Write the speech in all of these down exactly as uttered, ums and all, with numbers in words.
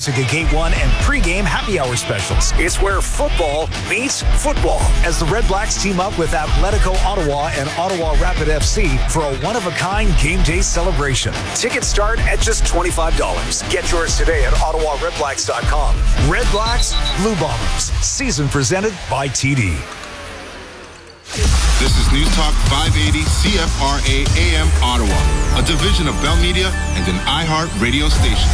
music at Gate one and pregame happy hour specials. It's where football meets football as the Red Blacks team up with Atletico Ottawa and Ottawa Rapid F C for a one-of-a-kind game day celebration. Tickets start at just twenty-five dollars. Get yours today at ottawa red blacks dot com. Red Blacks, Blue Bombers. Season presented by T D. This is News Talk five eighty C F R A A M Ottawa, a division of Bell Media and an iHeart radio station.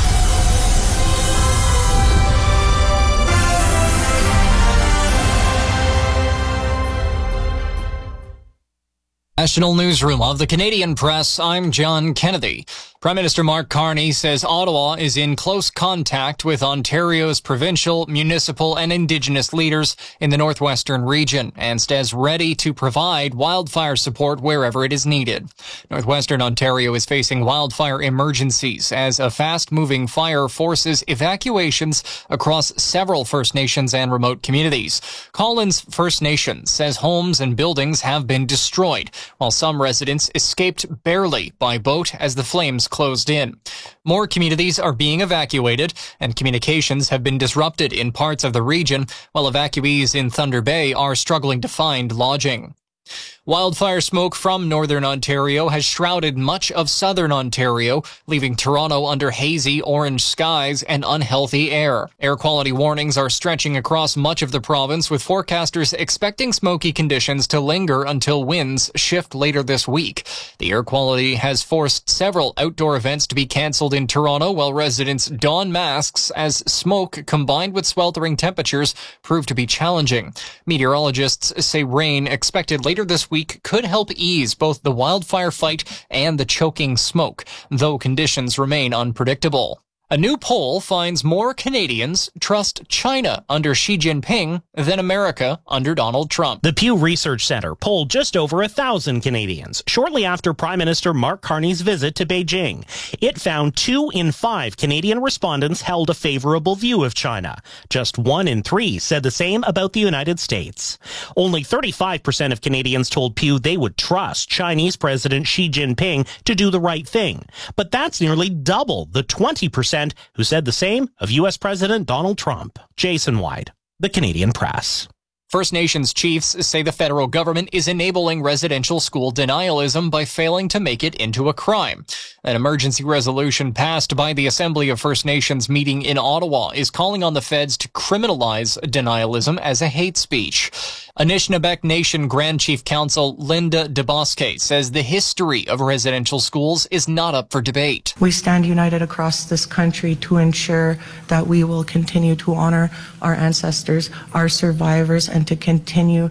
National Newsroom of the Canadian Press, I'm John Kennedy. Prime Minister Mark Carney says Ottawa is in close contact with Ontario's provincial, municipal, and Indigenous leaders in the northwestern region and stands ready to provide wildfire support wherever it is needed. Northwestern Ontario is facing wildfire emergencies as a fast-moving fire forces evacuations across several First Nations and remote communities. Collins First Nation says homes and buildings have been destroyed, while some residents escaped barely by boat as the flames closed in. More communities are being evacuated, and communications have been disrupted in parts of the region, while evacuees in Thunder Bay are struggling to find lodging. Wildfire smoke from northern Ontario has shrouded much of southern Ontario, leaving Toronto under hazy orange skies and unhealthy air. Air quality warnings are stretching across much of the province, with forecasters expecting smoky conditions to linger until winds shift later this week. The air quality has forced several outdoor events to be cancelled in Toronto, while residents don masks as smoke combined with sweltering temperatures prove to be challenging. Meteorologists say rain expected later this week could help ease both the wildfire fight and the choking smoke, though conditions remain unpredictable. A new poll finds more Canadians trust China under Xi Jinping than America under Donald Trump. The Pew Research Center polled just over a thousand Canadians shortly after Prime Minister Mark Carney's visit to Beijing. It found two in five Canadian respondents held a favorable view of China. Just one in three said the same about the United States. Only thirty-five percent of Canadians told Pew they would trust Chinese President Xi Jinping to do the right thing. But that's nearly double the twenty percent who said the same of U S President Donald Trump. Jason White, The Canadian Press. First Nations chiefs say the federal government is enabling residential school denialism by failing to make it into a crime. An emergency resolution passed by the Assembly of First Nations meeting in Ottawa is calling on the feds to criminalize denialism as a hate speech. Anishinaabe Nation Grand Chief Counsel Linda DeBosque says the history of residential schools is not up for debate. We stand united across this country to ensure that we will continue to honor our ancestors, our survivors, and to continue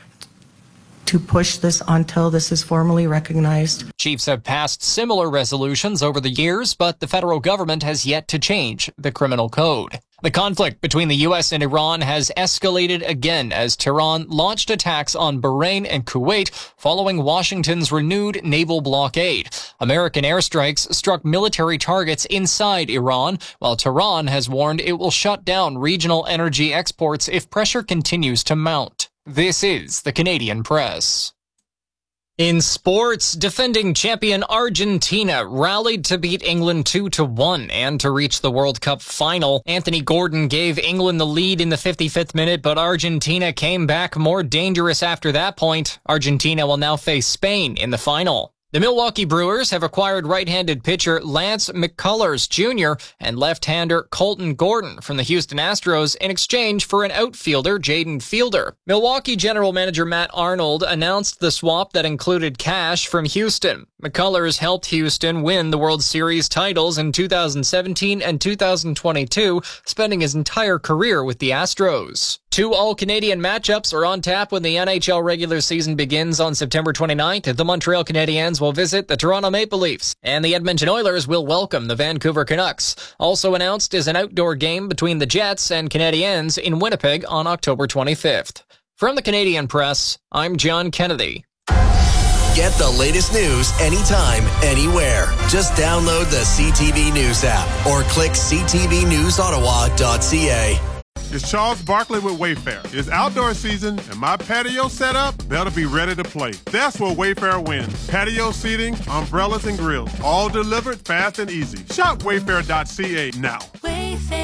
to push this until this is formally recognized. Chiefs have passed similar resolutions over the years, but the federal government has yet to change the criminal code. The conflict between the U S and Iran has escalated again as Tehran launched attacks on Bahrain and Kuwait following Washington's renewed naval blockade. American airstrikes struck military targets inside Iran, while Tehran has warned it will shut down regional energy exports if pressure continues to mount. This is the Canadian Press. In sports, defending champion Argentina rallied to beat England two to one and to reach the World Cup final. Anthony Gordon gave England the lead in the fifty-fifth minute, but Argentina came back more dangerous after that point. Argentina will now face Spain in the final. The Milwaukee Brewers have acquired right-handed pitcher Lance McCullers Junior and left-hander Colton Gordon from the Houston Astros in exchange for an outfielder, Jaden Fielder. Milwaukee general manager Matt Arnold announced the swap that included cash from Houston. McCullers helped Houston win the World Series titles in two thousand seventeen and two thousand twenty-two, spending his entire career with the Astros. Two All-Canadian matchups are on tap when the N H L regular season begins on September twenty-ninth. The Montreal Canadiens will visit the Toronto Maple Leafs, and the Edmonton Oilers will welcome the Vancouver Canucks. Also announced is an outdoor game between the Jets and Canadiens in Winnipeg on October twenty-fifth. From the Canadian Press, I'm John Kennedy. Get the latest news anytime, anywhere. Just download the C T V News app or click c t v news ottawa dot c a. It's Charles Barkley with Wayfair. It's outdoor season, and my patio set up better be ready to play. That's where Wayfair wins. Patio seating, umbrellas, and grills. All delivered fast and easy. Shop wayfair dot c a now. Wayfair.